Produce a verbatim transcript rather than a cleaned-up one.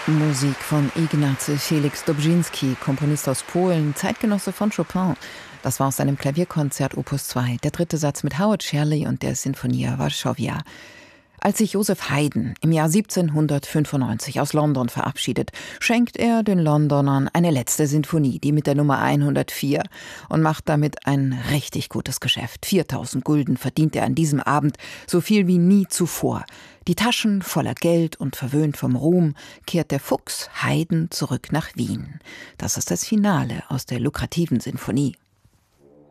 Musik von Ignacy Felix Dobrzyński, Komponist aus Polen, Zeitgenosse von Chopin. Das war aus seinem Klavierkonzert Opus zwei, der dritte Satz mit Howard Shirley und der Sinfonia Varsovia. Als sich Joseph Haydn im Jahr siebzehnhundertfünfundneunzig aus London verabschiedet, schenkt er den Londonern eine letzte Sinfonie, die mit der Nummer hundertvier, und macht damit ein richtig gutes Geschäft. viertausend Gulden verdient er an diesem Abend, so viel wie nie zuvor. Die Taschen voller Geld und verwöhnt vom Ruhm kehrt der Fuchs Haydn zurück nach Wien. Das ist das Finale aus der lukrativen Sinfonie.